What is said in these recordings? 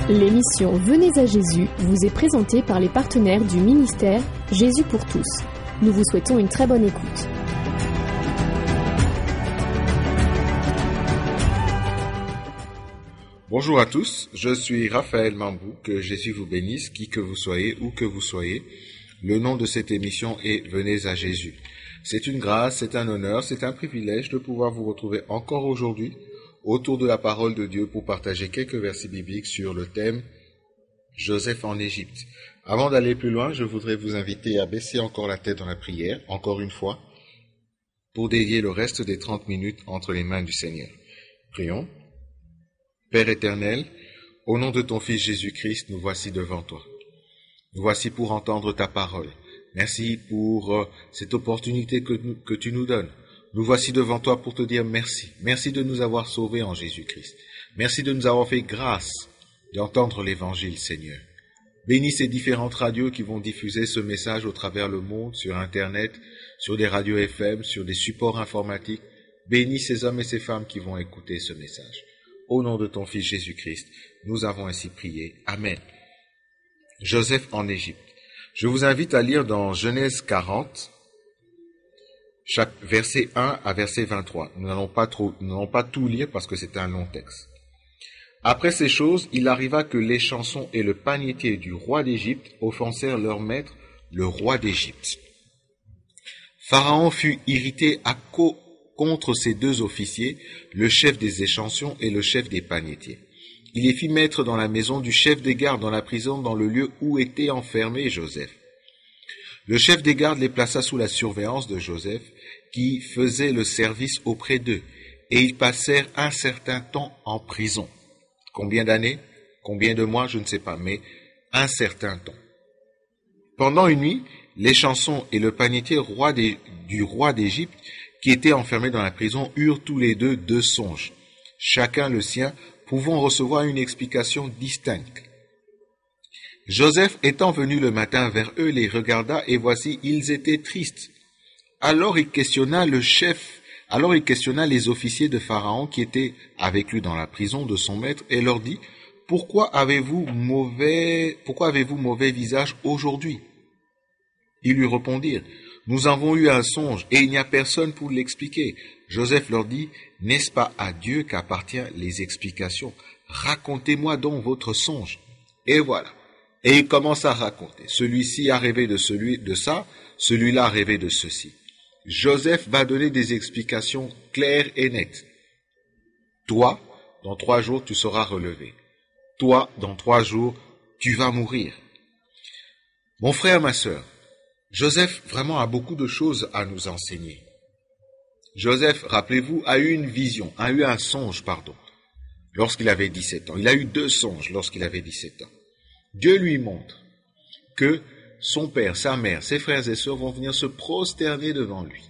L'émission Venez à Jésus vous est présentée par les partenaires du ministère Jésus pour tous. Nous vous souhaitons une très bonne écoute. Bonjour à tous, je suis Raphaël Mambou, que Jésus vous bénisse, qui que vous soyez, où que vous soyez. Le nom de cette émission est Venez à Jésus. C'est une grâce, c'est un honneur, c'est un privilège de pouvoir vous retrouver encore aujourd'hui autour de la parole de Dieu pour partager quelques versets bibliques sur le thème Joseph en Égypte. Avant d'aller plus loin, je voudrais vous inviter à baisser encore la tête dans la prière, encore une fois, pour dédier le reste des 30 minutes entre les mains du Seigneur. Prions. Père éternel, au nom de ton Fils Jésus-Christ, nous voici devant toi. Nous voici pour entendre ta parole. Merci pour cette opportunité que tu nous donnes. Nous voici devant toi pour te dire merci. Merci de nous avoir sauvés en Jésus-Christ. Merci de nous avoir fait grâce d'entendre l'Évangile, Seigneur. Bénis ces différentes radios qui vont diffuser ce message au travers le monde, sur Internet, sur des radios FM, sur des supports informatiques. Bénis ces hommes et ces femmes qui vont écouter ce message. Au nom de ton Fils Jésus-Christ, nous avons ainsi prié. Amen. Joseph en Égypte. Je vous invite à lire dans Genèse 40, chaque verset 1 à verset 23. Nous n'allons pas tout lire parce que c'est un long texte. Après ces choses, il arriva que les chansons et le panetier du roi d'Égypte offensèrent leur maître, le roi d'Égypte. Pharaon fut irrité contre ces deux officiers, le chef des échansons et le chef des panetiers. Il les fit mettre dans la maison du chef des gardes, dans la prison, dans le lieu où était enfermé Joseph. Le chef des gardes les plaça sous la surveillance de Joseph, qui faisait le service auprès d'eux, et ils passèrent un certain temps en prison. Combien d'années? Combien de mois? Je ne sais pas, mais un certain temps. Pendant une nuit, les chansons et le panetier du roi d'Égypte, qui étaient enfermés dans la prison, eurent tous les deux songes, chacun le sien, pouvant recevoir une explication distincte. Joseph étant venu le matin vers eux, les regarda, et voici, ils étaient tristes. Alors il questionna les officiers de Pharaon qui étaient avec lui dans la prison de son maître, et leur dit, pourquoi avez-vous mauvais visage aujourd'hui? Ils lui répondirent, nous avons eu un songe, et il n'y a personne pour l'expliquer. Joseph leur dit, n'est-ce pas à Dieu qu'appartiennent les explications? Racontez-moi donc votre songe. Et voilà. Et il commence à raconter. Celui-ci a rêvé de ça, celui-là a rêvé de ceci. Joseph va donner des explications claires et nettes. Toi, dans 3 jours, tu seras relevé. Toi, dans 3 jours, tu vas mourir. Mon frère, ma sœur, Joseph vraiment a beaucoup de choses à nous enseigner. Joseph, rappelez-vous, a eu un songe, lorsqu'il avait 17 ans. Il a eu 2 songes lorsqu'il avait 17 ans. Dieu lui montre que son père, sa mère, ses frères et sœurs vont venir se prosterner devant lui.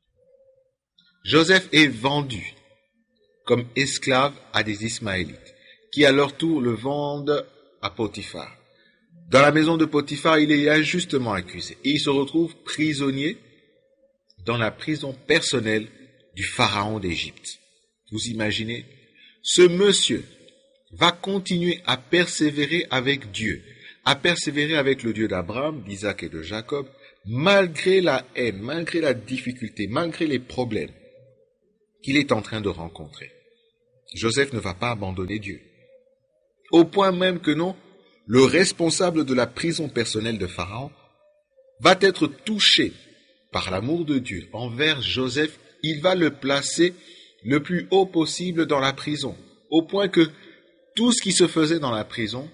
Joseph est vendu comme esclave à des Ismaélites, qui à leur tour le vendent à Potiphar. Dans la maison de Potiphar, il est injustement accusé et il se retrouve prisonnier dans la prison personnelle du pharaon d'Égypte. Vous imaginez? Ce monsieur va continuer à persévérer avec Dieu, à persévérer avec le Dieu d'Abraham, d'Isaac et de Jacob, malgré la haine, malgré la difficulté, malgré les problèmes qu'il est en train de rencontrer. Joseph ne va pas abandonner Dieu. Au point même que non, le responsable de la prison personnelle de Pharaon va être touché par l'amour de Dieu envers Joseph. Il va le placer le plus haut possible dans la prison, au point que tout ce qui se faisait dans la prison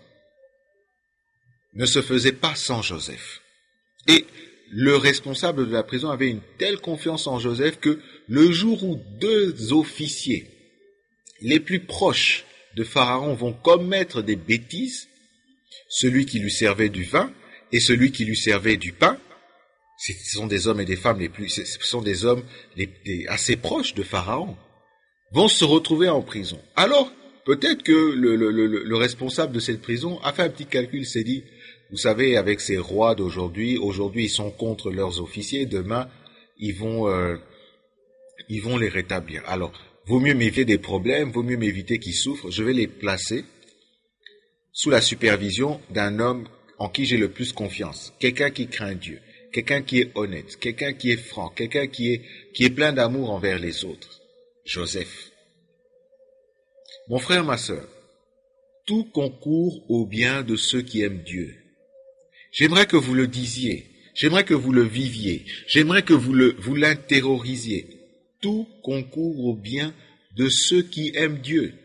ne se faisait pas sans Joseph. Et le responsable de la prison avait une telle confiance en Joseph que le jour où 2 officiers les plus proches de Pharaon vont commettre des bêtises, celui qui lui servait du vin et celui qui lui servait du pain, ce sont des hommes et des femmes ce sont des hommes assez proches de Pharaon, vont se retrouver en prison. Alors, peut-être que le responsable de cette prison a fait un petit calcul, s'est dit, vous savez, avec ces rois d'aujourd'hui, ils sont contre leurs officiers, demain, ils vont les rétablir. Alors, vaut mieux m'éviter des problèmes, vaut mieux m'éviter qu'ils souffrent, je vais les placer sous la supervision d'un homme en qui j'ai le plus confiance, quelqu'un qui craint Dieu, quelqu'un qui est honnête, quelqu'un qui est franc, quelqu'un qui est plein d'amour envers les autres. Joseph. Mon frère, ma sœur, tout concourt au bien de ceux qui aiment Dieu. J'aimerais que vous le disiez, j'aimerais que vous le viviez, j'aimerais que vous l'intériorisiez. Tout concourt au bien de ceux qui aiment Dieu.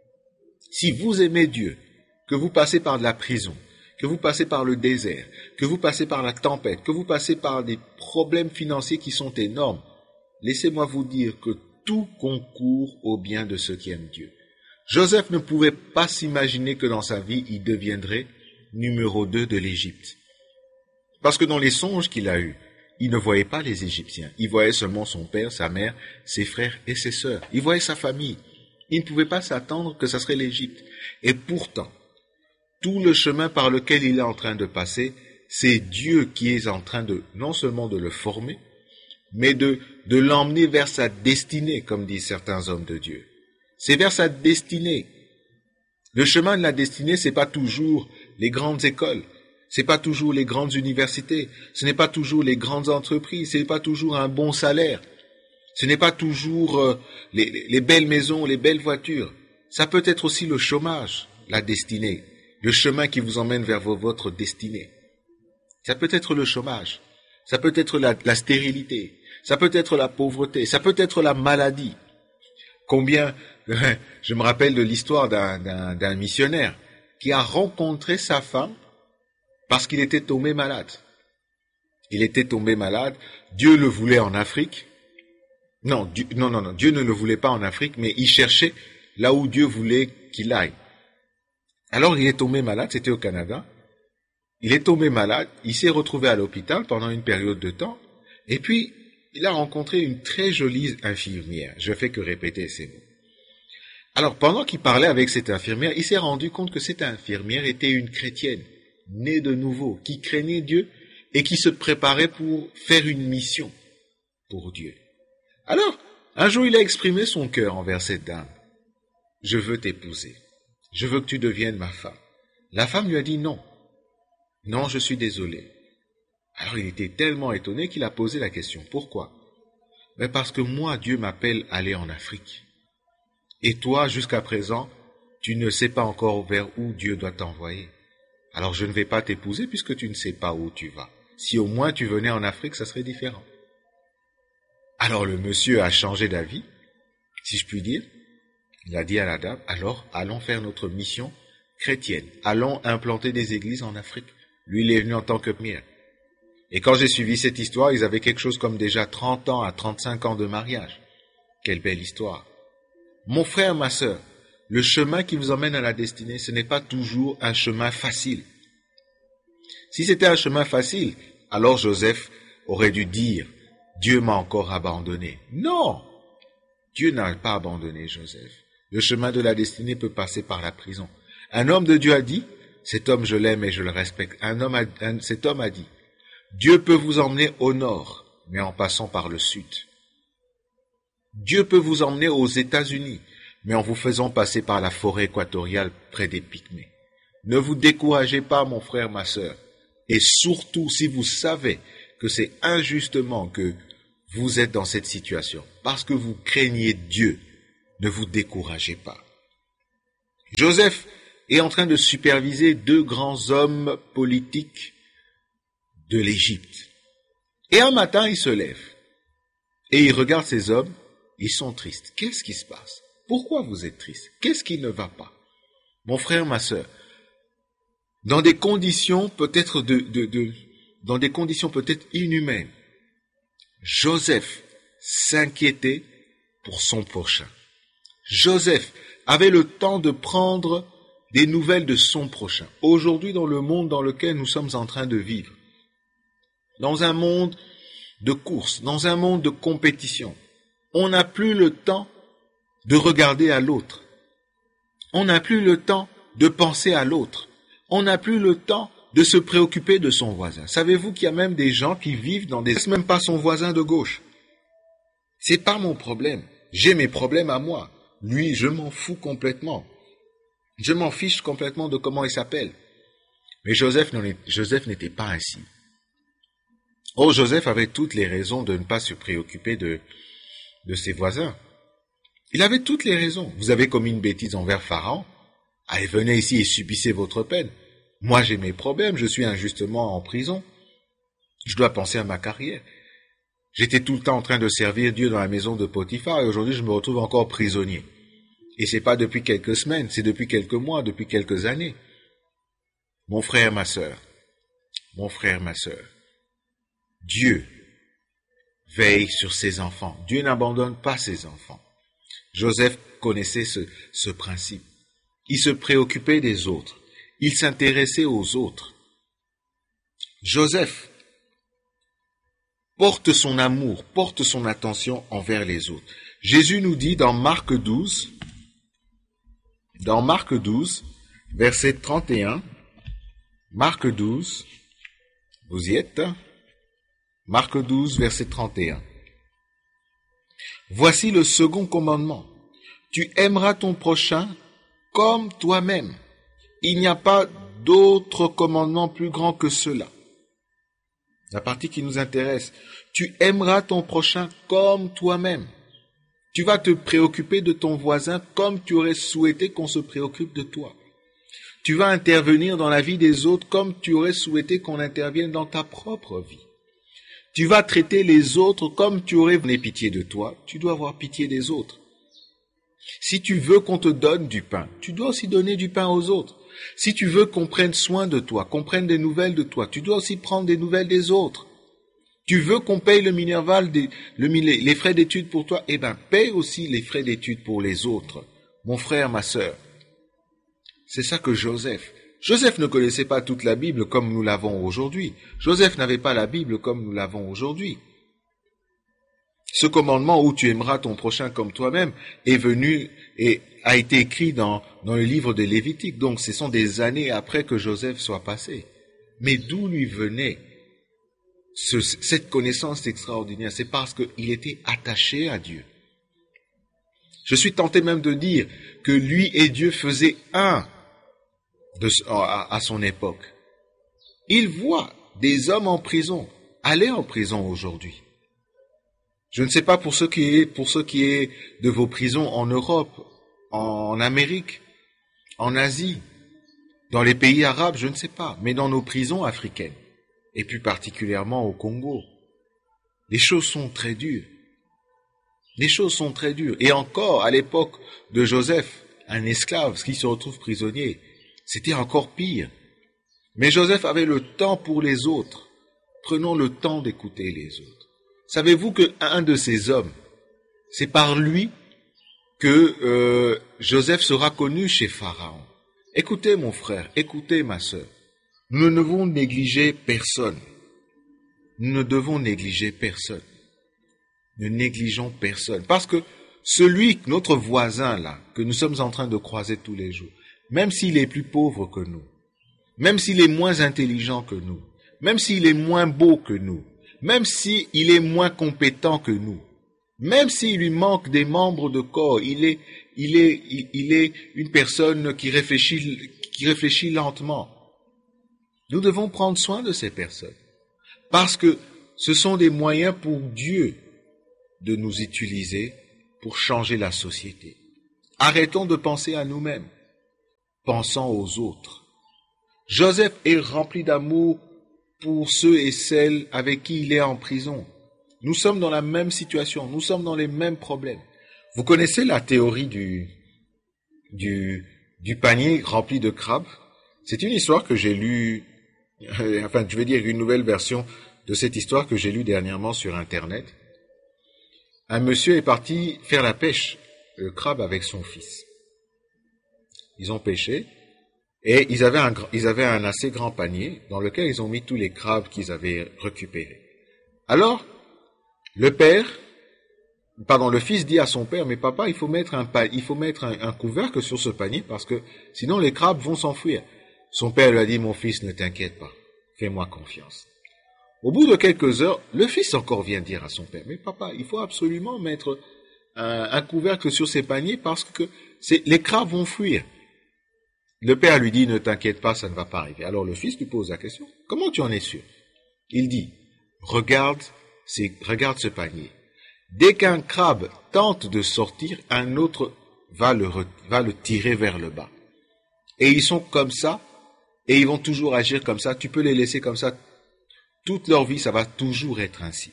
Si vous aimez Dieu, que vous passez par de la prison, que vous passez par le désert, que vous passez par la tempête, que vous passez par des problèmes financiers qui sont énormes, laissez-moi vous dire que tout concourt au bien de ceux qui aiment Dieu. Joseph ne pouvait pas s'imaginer que dans sa vie, il deviendrait numéro 2 de l'Égypte. Parce que dans les songes qu'il a eus, il ne voyait pas les Égyptiens. Il voyait seulement son père, sa mère, ses frères et ses sœurs. Il voyait sa famille. Il ne pouvait pas s'attendre que ça serait l'Égypte. Et pourtant, tout le chemin par lequel il est en train de passer, c'est Dieu qui est en train de, non seulement de le former, mais de l'emmener vers sa destinée, comme disent certains hommes de Dieu. C'est vers sa destinée. Le chemin de la destinée, c'est pas toujours les grandes écoles, c'est pas toujours les grandes universités, ce n'est pas toujours les grandes entreprises, ce n'est pas toujours un bon salaire, ce n'est pas toujours les belles maisons, les belles voitures. Ça peut être aussi le chômage, la destinée, le chemin qui vous emmène vers votre destinée. Ça peut être le chômage, ça peut être la stérilité, ça peut être la pauvreté, ça peut être la maladie. Combien, je me rappelle de l'histoire d'un missionnaire qui a rencontré sa femme parce qu'il était tombé malade. Il était tombé malade, Dieu le voulait en Afrique. Non, Dieu ne le voulait pas en Afrique, mais il cherchait là où Dieu voulait qu'il aille. Alors il est tombé malade, c'était au Canada. Il est tombé malade, il s'est retrouvé à l'hôpital pendant une période de temps, et puis il a rencontré une très jolie infirmière. Je fais que répéter ces mots. Alors pendant qu'il parlait avec cette infirmière, il s'est rendu compte que cette infirmière était une chrétienne, née de nouveau, qui craignait Dieu et qui se préparait pour faire une mission pour Dieu. Alors, un jour, il a exprimé son cœur envers cette dame. « Je veux t'épouser. Je veux que tu deviennes ma femme. » La femme lui a dit non. « Non, je suis désolé. » Alors il était tellement étonné qu'il a posé la question. Pourquoi? Mais parce que moi, Dieu m'appelle à aller en Afrique. Et toi, jusqu'à présent, tu ne sais pas encore vers où Dieu doit t'envoyer. Alors je ne vais pas t'épouser puisque tu ne sais pas où tu vas. Si au moins tu venais en Afrique, ça serait différent. Alors le monsieur a changé d'avis, si je puis dire. Il a dit à la dame, alors allons faire notre mission chrétienne. Allons implanter des églises en Afrique. Lui, il est venu en tant que pionnier. Et quand j'ai suivi cette histoire, ils avaient quelque chose comme déjà 30 ans à 35 ans de mariage. Quelle belle histoire. Mon frère, ma sœur, le chemin qui vous emmène à la destinée, ce n'est pas toujours un chemin facile. Si c'était un chemin facile, alors Joseph aurait dû dire, Dieu m'a encore abandonné. Non! Dieu n'a pas abandonné Joseph. Le chemin de la destinée peut passer par la prison. Un homme de Dieu a dit, cet homme je l'aime et je le respecte. Cet homme a dit, Dieu peut vous emmener au nord, mais en passant par le sud. Dieu peut vous emmener aux États-Unis, mais en vous faisant passer par la forêt équatoriale près des Pygmées. Ne vous découragez pas, mon frère, ma sœur. Et surtout, si vous savez que c'est injustement que vous êtes dans cette situation, parce que vous craignez Dieu, ne vous découragez pas. Joseph est en train de superviser 2 grands hommes politiques de l'Égypte. Et un matin, il se lève et il regarde ces hommes, ils sont tristes. Qu'est-ce qui se passe? Pourquoi vous êtes tristes? Qu'est-ce qui ne va pas? Mon frère, ma sœur, dans des conditions peut-être dans des conditions peut-être inhumaines, Joseph s'inquiétait pour son prochain. Joseph avait le temps de prendre des nouvelles de son prochain. Aujourd'hui, dans le monde dans lequel nous sommes en train de vivre, dans un monde de course, dans un monde de compétition, on n'a plus le temps de regarder à l'autre. On n'a plus le temps de penser à l'autre. On n'a plus le temps de se préoccuper de son voisin. Savez-vous qu'il y a même des gens qui vivent dans des... même pas son voisin de gauche. C'est pas mon problème. J'ai mes problèmes à moi. Lui, je m'en fous complètement. Je m'en fiche complètement de comment il s'appelle. Mais Joseph n'était pas ainsi. Oh, Joseph avait toutes les raisons de ne pas se préoccuper de ses voisins. Il avait toutes les raisons. Vous avez commis une bêtise envers Pharaon. Allez, venez ici et subissez votre peine. Moi, j'ai mes problèmes, je suis injustement en prison. Je dois penser à ma carrière. J'étais tout le temps en train de servir Dieu dans la maison de Potiphar et aujourd'hui, je me retrouve encore prisonnier. Et c'est pas depuis quelques semaines, c'est depuis quelques mois, depuis quelques années. Mon frère, ma sœur, Dieu veille sur ses enfants. Dieu n'abandonne pas ses enfants. Joseph connaissait ce principe. Il se préoccupait des autres. Il s'intéressait aux autres. Joseph porte son amour, porte son attention envers les autres. Jésus nous dit dans Marc 12, verset 31, Marc 12, vous y êtes? Marc 12, verset 31. Voici le second commandement. Tu aimeras ton prochain comme toi-même. Il n'y a pas d'autre commandement plus grand que cela. La partie qui nous intéresse. Tu aimeras ton prochain comme toi-même. Tu vas te préoccuper de ton voisin comme tu aurais souhaité qu'on se préoccupe de toi. Tu vas intervenir dans la vie des autres comme tu aurais souhaité qu'on intervienne dans ta propre vie. Tu vas traiter les autres comme tu aurais pitié de toi. Tu dois avoir pitié des autres. Si tu veux qu'on te donne du pain, tu dois aussi donner du pain aux autres. Si tu veux qu'on prenne soin de toi, qu'on prenne des nouvelles de toi, tu dois aussi prendre des nouvelles des autres. Tu veux qu'on paye le Minerval, les frais d'études pour toi, paye aussi les frais d'études pour les autres. Mon frère, ma sœur. C'est ça que Joseph ne connaissait pas toute la Bible comme nous l'avons aujourd'hui. Joseph n'avait pas la Bible comme nous l'avons aujourd'hui. Ce commandement où tu aimeras ton prochain comme toi-même est venu et a été écrit dans le livre de Lévitique. Donc ce sont des années après que Joseph soit passé. Mais d'où lui venait cette connaissance extraordinaire? C'est parce qu'il était attaché à Dieu. Je suis tenté même de dire que lui et Dieu faisaient un à son époque. Il voit des hommes en prison, aller en prison aujourd'hui. Je ne sais pas pour ce qui est de vos prisons en Europe, en Amérique, en Asie, dans les pays arabes, je ne sais pas, mais dans nos prisons africaines, et plus particulièrement au Congo, les choses sont très dures. Les choses sont très dures. Et encore, à l'époque de Joseph, un esclave qui se retrouve prisonnier, c'était encore pire. Mais Joseph avait le temps pour les autres. Prenons le temps d'écouter les autres. Savez-vous qu'un de ces hommes, c'est par lui que Joseph sera connu chez Pharaon. Écoutez mon frère, écoutez ma sœur. Nous ne devons négliger personne. Nous ne devons négliger personne. Ne négligeons personne. Parce que notre voisin là, que nous sommes en train de croiser tous les jours, même s'il est plus pauvre que nous, même s'il est moins intelligent que nous, même s'il est moins beau que nous, même s'il est moins compétent que nous, même s'il lui manque des membres de corps, il est une personne qui réfléchit lentement. Nous devons prendre soin de ces personnes. Parce que ce sont des moyens pour Dieu de nous utiliser pour changer la société. Arrêtons de penser à nous-mêmes. Pensons aux autres. Joseph est rempli d'amour pour ceux et celles avec qui il est en prison. Nous sommes dans la même situation, nous sommes dans les mêmes problèmes. Vous connaissez la théorie du panier rempli de crabes? C'est une histoire que j'ai lue, une nouvelle version de cette histoire que j'ai lue dernièrement sur Internet. Un monsieur est parti faire la pêche, le crabe avec son fils. Ils ont pêché et ils avaient un assez grand panier dans lequel ils ont mis tous les crabes qu'ils avaient récupérés. Alors, le fils dit à son père, mais papa, il faut mettre un couvercle sur ce panier parce que sinon les crabes vont s'enfuir. Son père lui a dit, mon fils, ne t'inquiète pas, fais-moi confiance. Au bout de quelques heures, le fils encore vient dire à son père, mais papa, il faut absolument mettre un couvercle sur ces paniers parce que les crabes vont fuir. Le père lui dit, ne t'inquiète pas, ça ne va pas arriver. Alors le fils lui pose la question, comment tu en es sûr? Il dit, regarde ce panier. Dès qu'un crabe tente de sortir, un autre va le tirer vers le bas. Et ils sont comme ça, et ils vont toujours agir comme ça. Tu peux les laisser comme ça. Toute leur vie, ça va toujours être ainsi.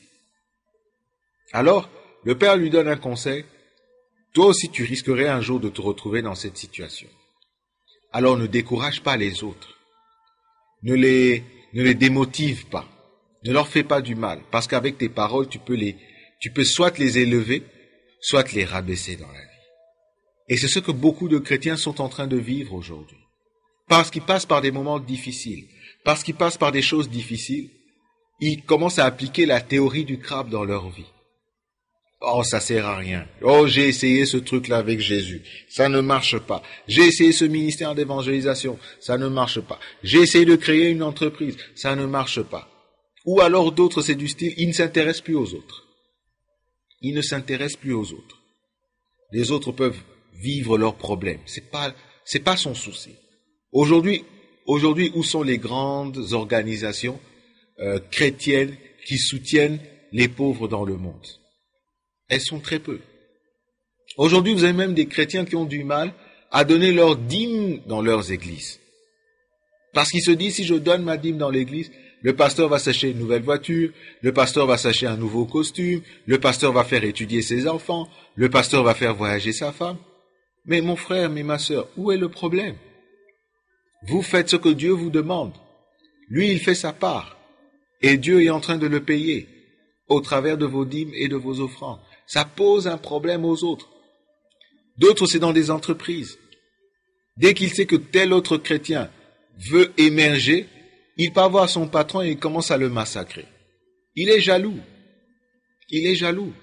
Alors, le père lui donne un conseil. Toi aussi, tu risquerais un jour de te retrouver dans cette situation. Alors, ne décourage pas les autres. Ne les démotive pas. Ne leur fais pas du mal. Parce qu'avec tes paroles, tu peux soit les élever, soit les rabaisser dans la vie. Et c'est ce que beaucoup de chrétiens sont en train de vivre aujourd'hui. Parce qu'ils passent par des moments difficiles, parce qu'ils passent par des choses difficiles, ils commencent à appliquer la théorie du crabe dans leur vie. Oh, ça sert à rien. Oh, j'ai essayé ce truc-là avec Jésus. Ça ne marche pas. J'ai essayé ce ministère d'évangélisation. Ça ne marche pas. J'ai essayé de créer une entreprise. Ça ne marche pas. Ou alors d'autres, c'est du style, ils ne s'intéressent plus aux autres. Ils ne s'intéressent plus aux autres. Les autres peuvent vivre leurs problèmes. C'est pas son souci. Aujourd'hui, où sont les grandes organisations chrétiennes qui soutiennent les pauvres dans le monde? Elles sont très peu. Aujourd'hui, vous avez même des chrétiens qui ont du mal à donner leur dîme dans leurs églises. Parce qu'ils se disent, si je donne ma dîme dans l'église, le pasteur va s'acheter une nouvelle voiture, le pasteur va s'acheter un nouveau costume, le pasteur va faire étudier ses enfants, le pasteur va faire voyager sa femme. Mais mon frère, mais ma sœur, où est le problème? Vous faites ce que Dieu vous demande. Lui, il fait sa part. Et Dieu est en train de le payer au travers de vos dîmes et de vos offrandes. Ça pose un problème aux autres. D'autres, c'est dans des entreprises. Dès qu'il sait que tel autre chrétien veut émerger, il part voir son patron et il commence à le massacrer. Il est jaloux. Il est jaloux.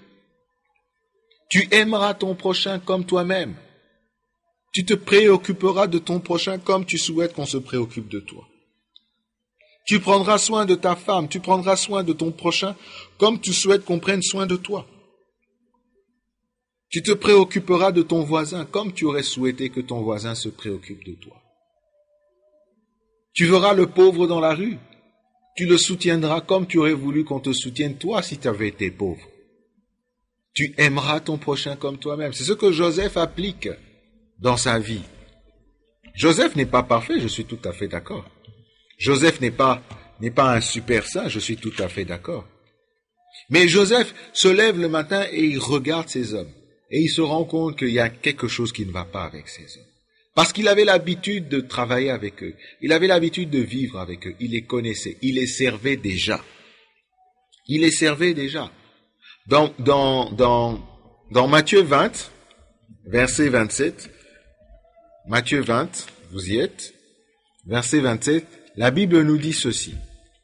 Tu aimeras ton prochain comme toi-même. Tu te préoccuperas de ton prochain comme tu souhaites qu'on se préoccupe de toi. Tu prendras soin de ta femme, tu prendras soin de ton prochain comme tu souhaites qu'on prenne soin de toi. Tu te préoccuperas de ton voisin comme tu aurais souhaité que ton voisin se préoccupe de toi. Tu verras le pauvre dans la rue. Tu le soutiendras comme tu aurais voulu qu'on te soutienne toi si tu avais été pauvre. Tu aimeras ton prochain comme toi-même. C'est ce que Joseph applique dans sa vie. Joseph n'est pas parfait, je suis tout à fait d'accord. Joseph n'est pas un super saint, je suis tout à fait d'accord. Mais Joseph se lève le matin et il regarde ces hommes. Et il se rend compte qu'il y a quelque chose qui ne va pas avec ces hommes. Parce qu'il avait l'habitude de travailler avec eux. Il avait l'habitude de vivre avec eux. Il les connaissait. Il les servait déjà. Il les servait déjà. Dans Matthieu 20, verset 27, Matthieu 20, vous y êtes, verset 27, la Bible nous dit ceci.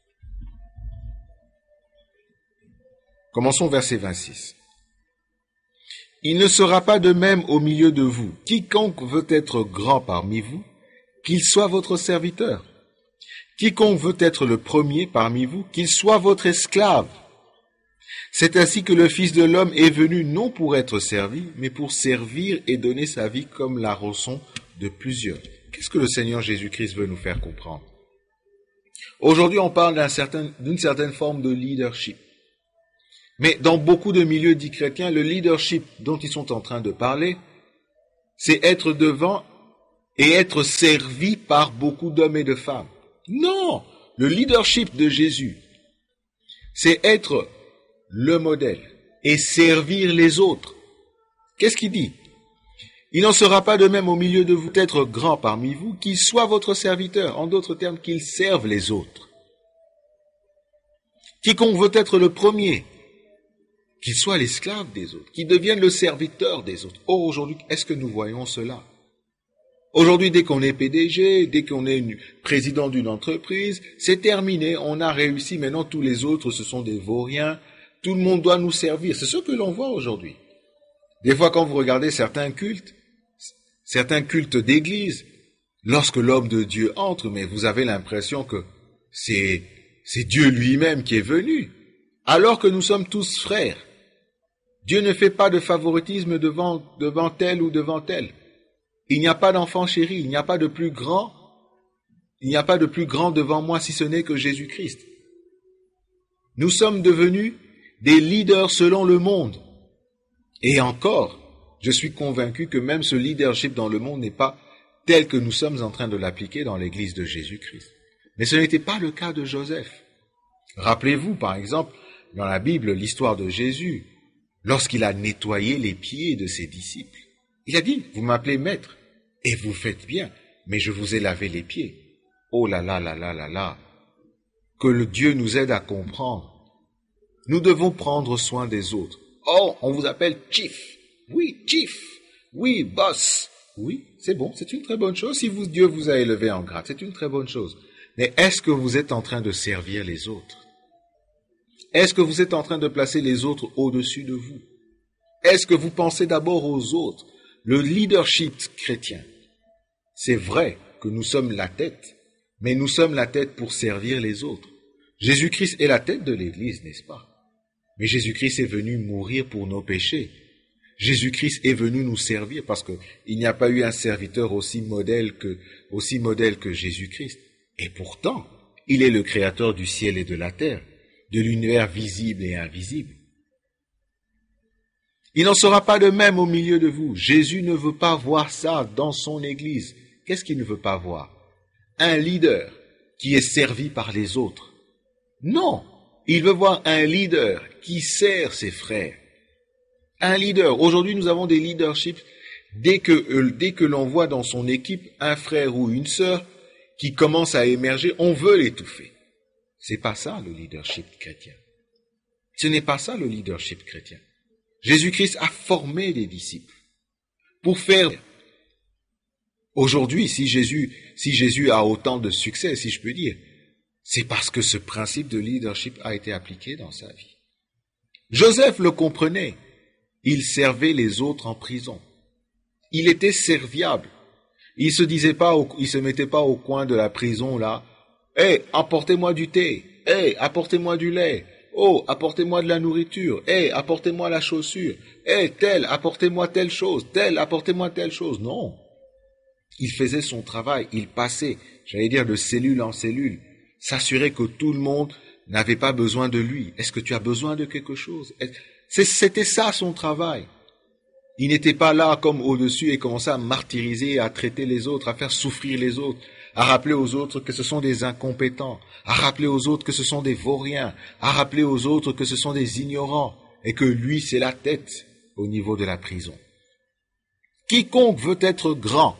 Commençons verset 26. Il ne sera pas de même au milieu de vous. Quiconque veut être grand parmi vous, qu'il soit votre serviteur. Quiconque veut être le premier parmi vous, qu'il soit votre esclave. C'est ainsi que le Fils de l'homme est venu non pour être servi, mais pour servir et donner sa vie comme la rançon de plusieurs. Qu'est-ce que le Seigneur Jésus-Christ veut nous faire comprendre? Aujourd'hui, on parle d'une certaine forme de leadership. Mais dans beaucoup de milieux dits chrétiens, le leadership dont ils sont en train de parler, c'est être devant et être servi par beaucoup d'hommes et de femmes. Non! Le leadership de Jésus, c'est être le modèle et servir les autres. Qu'est-ce qu'il dit? Il n'en sera pas de même au milieu de vous être grand parmi vous, qu'il soit votre serviteur, en d'autres termes, qu'il serve les autres. Quiconque veut être le premier, qu'il soit l'esclave des autres, qu'il devienne le serviteur des autres. Or, aujourd'hui, est-ce que nous voyons cela? Aujourd'hui, dès qu'on est PDG, dès qu'on est président d'une entreprise, c'est terminé, on a réussi, maintenant tous les autres, ce sont des vauriens, tout le monde doit nous servir. C'est ce que l'on voit aujourd'hui. Des fois, quand vous regardez certains cultes d'église, lorsque l'homme de Dieu entre, mais vous avez l'impression que c'est Dieu lui-même qui est venu, alors que nous sommes tous frères. Dieu ne fait pas de favoritisme devant tel ou devant tel. Il n'y a pas d'enfant chéri, il n'y a pas de plus grand devant moi si ce n'est que Jésus-Christ. Nous sommes devenus des leaders selon le monde. Et encore, je suis convaincu que même ce leadership dans le monde n'est pas tel que nous sommes en train de l'appliquer dans l'Église de Jésus-Christ. Mais ce n'était pas le cas de Joseph. Rappelez-vous, par exemple, dans la Bible, l'histoire de Jésus, lorsqu'il a nettoyé les pieds de ses disciples. Il a dit, vous m'appelez maître, et vous faites bien, mais je vous ai lavé les pieds. Oh là là là là là là, que le Dieu nous aide à comprendre. Nous devons prendre soin des autres. Oh, on vous appelle chief. Oui, chief. Oui, boss. Oui, c'est bon, c'est une très bonne chose. Si Dieu vous a élevé en grade, c'est une très bonne chose. Mais est-ce que vous êtes en train de servir les autres? Est-ce que vous êtes en train de placer les autres au-dessus de vous? Est-ce que vous pensez d'abord aux autres? Le leadership chrétien, c'est vrai que nous sommes la tête, mais nous sommes la tête pour servir les autres. Jésus-Christ est la tête de l'Église, n'est-ce pas? Mais Jésus-Christ est venu mourir pour nos péchés. Jésus-Christ est venu nous servir parce qu'il n'y a pas eu un serviteur aussi modèle que Jésus-Christ. Et pourtant, il est le créateur du ciel et de la terre, de l'univers visible et invisible. Il n'en sera pas de même au milieu de vous. Jésus ne veut pas voir ça dans son Église. Qu'est-ce qu'il ne veut pas voir? Un leader qui est servi par les autres. Non, il veut voir un leader qui sert ses frères. Un leader. Aujourd'hui, nous avons des leaderships. Dès que l'on voit dans son équipe un frère ou une sœur qui commence à émerger, on veut l'étouffer. C'est pas ça le leadership chrétien. Ce n'est pas ça le leadership chrétien. Jésus-Christ a formé des disciples pour faire. Aujourd'hui, si Jésus a autant de succès, si je peux dire, c'est parce que ce principe de leadership a été appliqué dans sa vie. Joseph le comprenait. Il servait les autres en prison. Il était serviable. Il se mettait pas au coin de la prison là. Hey, apportez-moi du thé. Hey, apportez-moi du lait. Oh, apportez-moi de la nourriture. Hey, apportez-moi la chaussure. Hey, tel, apportez-moi telle chose. Tel, apportez-moi telle chose. Non. Il faisait son travail. Il passait, de cellule en cellule. S'assurer que tout le monde n'avait pas besoin de lui. Est-ce que tu as besoin de quelque chose? C'était ça son travail. Il n'était pas là comme au-dessus et commençait à martyriser, à traiter les autres, à faire souffrir les autres, à rappeler aux autres que ce sont des incompétents, à rappeler aux autres que ce sont des vauriens, à rappeler aux autres que ce sont des ignorants et que lui, c'est la tête au niveau de la prison. Quiconque veut être grand,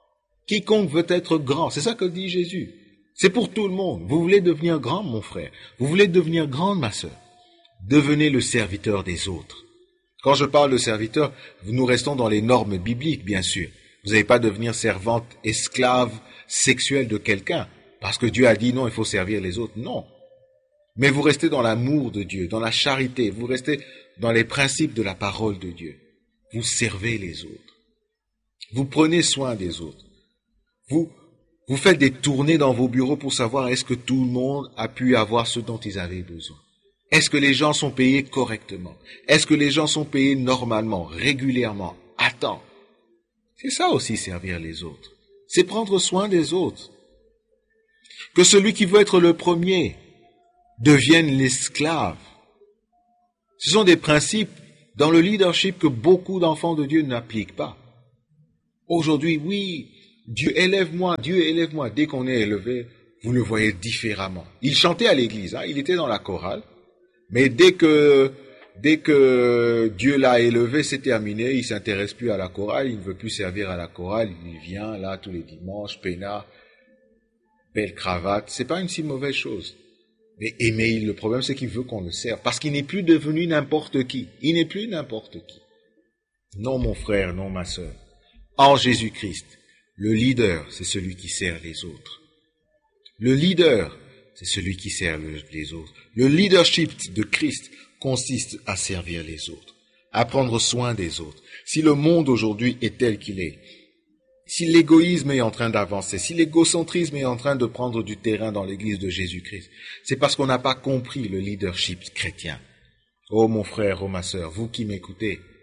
c'est ça que dit Jésus. C'est pour tout le monde. Vous voulez devenir grand, mon frère? Vous voulez devenir grande, ma sœur? Devenez le serviteur des autres. Quand je parle de serviteur, nous restons dans les normes bibliques, bien sûr. Vous n'allez pas devenir servante, esclave, sexuelle de quelqu'un, parce que Dieu a dit non, il faut servir les autres. Non. Mais vous restez dans l'amour de Dieu, dans la charité, vous restez dans les principes de la parole de Dieu. Vous servez les autres. Vous prenez soin des autres. Vous faites des tournées dans vos bureaux pour savoir est-ce que tout le monde a pu avoir ce dont ils avaient besoin. Est-ce que les gens sont payés correctement? Est-ce que les gens sont payés normalement, régulièrement, à temps? C'est ça aussi servir les autres. C'est prendre soin des autres. Que celui qui veut être le premier devienne l'esclave. Ce sont des principes dans le leadership que beaucoup d'enfants de Dieu n'appliquent pas. Aujourd'hui, oui, Dieu élève-moi. Dès qu'on est élevé, vous le voyez différemment. Il chantait à l'église, il était dans la chorale. Mais dès que Dieu l'a élevé, c'est terminé, il s'intéresse plus à la chorale, il ne veut plus servir à la chorale, il vient là tous les dimanches, peinard, belle cravate, c'est pas une si mauvaise chose. Mais le problème c'est qu'il veut qu'on le serve, parce qu'il n'est plus devenu n'importe qui. Il n'est plus n'importe qui. Non mon frère, non ma sœur. En Jésus-Christ, le leader, c'est celui qui sert les autres. Le leader, c'est celui qui sert les autres. Le leadership de Christ consiste à servir les autres, à prendre soin des autres. Si le monde aujourd'hui est tel qu'il est, si l'égoïsme est en train d'avancer, si l'égocentrisme est en train de prendre du terrain dans l'Église de Jésus-Christ, c'est parce qu'on n'a pas compris le leadership chrétien. Oh mon frère, oh ma sœur, vous qui m'écoutez,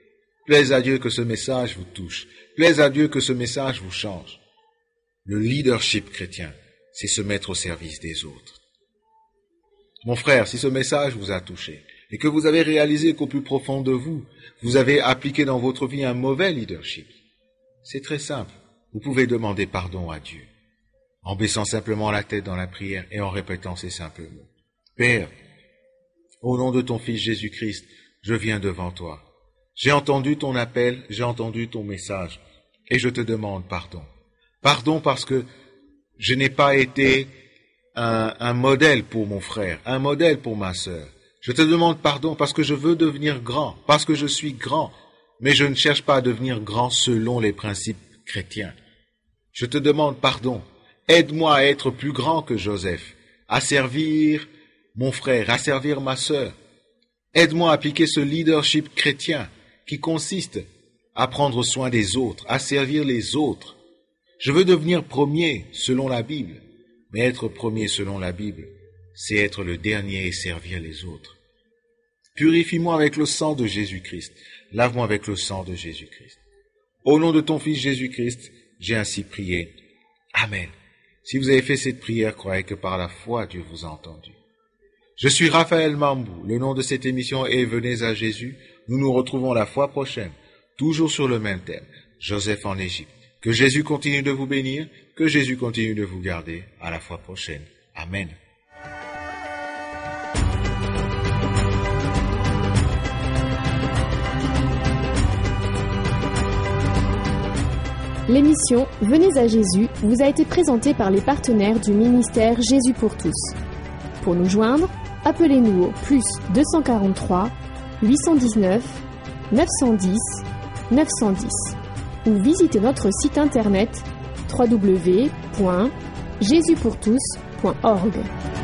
Plaise à Dieu que ce message vous touche. Plaise à Dieu que ce message vous change. Le leadership chrétien, c'est se mettre au service des autres. Mon frère, si ce message vous a touché et que vous avez réalisé qu'au plus profond de vous, vous avez appliqué dans votre vie un mauvais leadership, c'est très simple. Vous pouvez demander pardon à Dieu en baissant simplement la tête dans la prière et en répétant ces simples mots. Père, au nom de ton Fils Jésus-Christ, je viens devant toi. J'ai entendu ton appel, j'ai entendu ton message et je te demande pardon. Pardon parce que je n'ai pas été un modèle pour mon frère, un modèle pour ma sœur. Je te demande pardon parce que je veux devenir grand, parce que je suis grand, mais je ne cherche pas à devenir grand selon les principes chrétiens. Je te demande pardon. Aide-moi à être plus grand que Joseph, à servir mon frère, à servir ma sœur. Aide-moi à appliquer ce leadership chrétien qui consiste à prendre soin des autres, à servir les autres. Je veux devenir premier selon la Bible. Mais être premier selon la Bible, c'est être le dernier et servir les autres. Purifie-moi avec le sang de Jésus-Christ. Lave-moi avec le sang de Jésus-Christ. Au nom de ton Fils Jésus-Christ, j'ai ainsi prié. Amen. Si vous avez fait cette prière, croyez que par la foi, Dieu vous a entendu. Je suis Raphaël Mambou. Le nom de cette émission est Venez à Jésus. Nous nous retrouvons la fois prochaine, toujours sur le même thème, Joseph en Égypte. Que Jésus continue de vous bénir, que Jésus continue de vous garder. À la fois prochaine. Amen. L'émission Venez à Jésus vous a été présentée par les partenaires du ministère Jésus pour tous. Pour nous joindre, appelez-nous au +243 819 910 910 ou visitez notre site internet www.jesuspourtous.org.